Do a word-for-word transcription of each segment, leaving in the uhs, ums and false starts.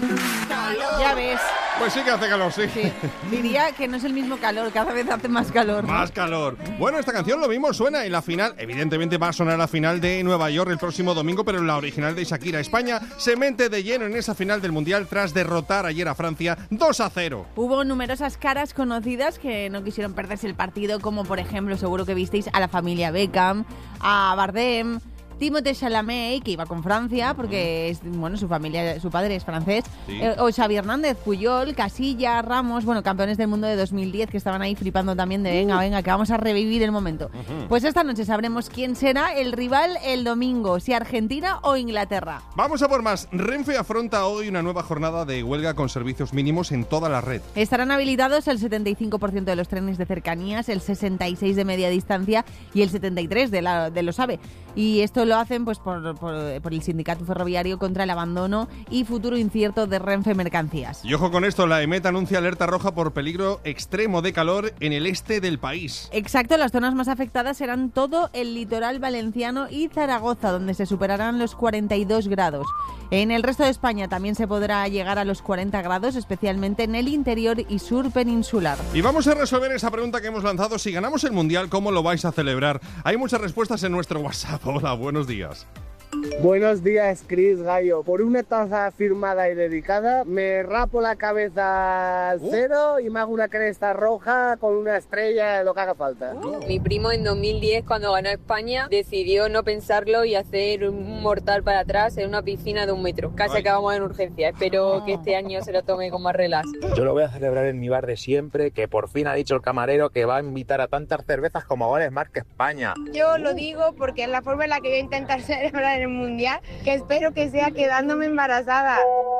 Ya ves. Pues sí que hace calor, sí. Sí. Diría que no es el mismo calor, cada vez hace más calor, ¿no? Más calor. Bueno, esta canción lo mismo suena en la final. Evidentemente va a sonar la final de Nueva York el próximo domingo, pero en la original de Shakira. España se mete de lleno en esa final del Mundial tras derrotar ayer a Francia dos a cero. Hubo numerosas caras conocidas que no quisieron perderse el partido, como por ejemplo, seguro que visteis a la familia Beckham, a Bardem, Timothée Chalamet, que iba con Francia porque es, bueno, su familia, su padre es francés, Sí. eh, o Xavi Hernández, Puyol, Casillas, Ramos, bueno, campeones del mundo de dos mil diez que estaban ahí flipando también de venga, venga, que vamos a revivir el momento. Uh-huh. Pues esta noche sabremos quién será el rival el domingo, si Argentina o Inglaterra. Vamos a por más. Renfe afronta hoy una nueva jornada de huelga con servicios mínimos en toda la red. Estarán habilitados el setenta y cinco por ciento de los trenes de cercanías, el sesenta y seis por ciento de media distancia y el setenta y tres por ciento de, la, de los AVE. Y esto lo hacen pues por, por, por el sindicato ferroviario contra el abandono y futuro incierto de Renfe Mercancías. Y ojo con esto, la EMET anuncia alerta roja por peligro extremo de calor en el este del país. Exacto, las zonas más afectadas serán todo el litoral valenciano y Zaragoza, donde se superarán los cuarenta y dos grados. En el resto de España también se podrá llegar a los cuarenta grados, especialmente en el interior y sur peninsular. Y vamos a resolver esa pregunta que hemos lanzado. Si ganamos el Mundial, ¿cómo lo vais a celebrar? Hay muchas respuestas en nuestro WhatsApp. Hola, buenos días. Buenos días, Chris Gallo. Por una taza firmada y dedicada, me rapo la cabeza al Uh. cero y me hago una cresta roja con una estrella, lo que haga falta. Mi primo en dos mil diez, cuando ganó España, decidió no pensarlo y hacer un mortal para atrás en una piscina de un metro. Casi Ay. acabamos en urgencia. Espero que este año se lo tome con más relax. Yo lo voy a celebrar en mi bar de siempre, que por fin ha dicho el camarero que va a invitar a tantas cervezas como goles más que España. Yo lo digo porque es la forma en la que voy a intentar celebrar el Mundial, que espero que sea quedándome embarazada.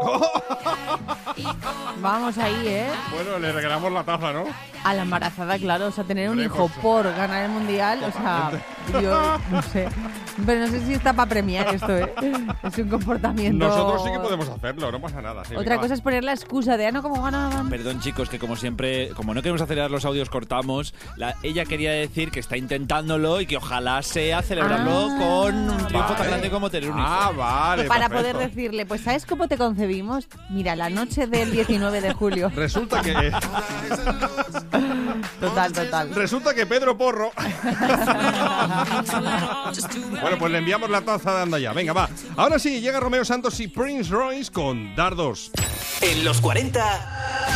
Vamos ahí, ¿eh? Bueno, le regalamos la taza, ¿no? A la embarazada, claro, o sea, tener un Hombre, hijo pues, por ganar el Mundial, o sea, yo no sé. Pero no sé si está para premiar esto, ¿eh? Es un comportamiento... Nosotros sí que podemos hacerlo, no pasa nada. Sí, Otra venga, cosa va. es poner la excusa de, ah, no, como ganaban. Perdón, chicos, que como siempre, como no queremos acelerar los audios, cortamos. La, ella quería decir que está intentándolo y que ojalá sea celebrarlo Ah, con un triunfo vale. tan grande como tener un hijo. Ah, vale, Para perfecto. poder decirle, pues ¿sabes cómo te concebimos? Mira, la noche del diecinueve de julio. Resulta que... Total, total. Resulta que Pedro Porro... Bueno, pues le enviamos la taza de anda ya. Venga, va. Ahora sí, llega Romeo Santos y Prince Royce con Dardos. En los cuarenta...